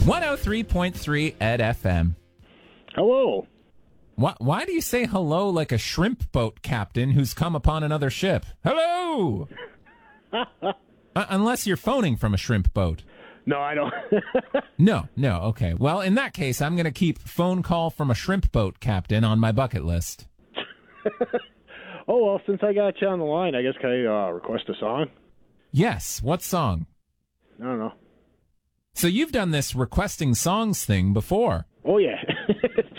103.3 Ed FM. Hello. Why do you say hello like a shrimp boat captain who's come upon another ship? Hello! Unless you're phoning from a shrimp boat. No, I don't. No, okay. Well, in that case, I'm going to keep phone call from a shrimp boat captain on my bucket list. Oh, well, since I got you on the line, I guess can I request a song? Yes, what song? I don't know. So you've done this requesting songs thing before. Oh, yeah.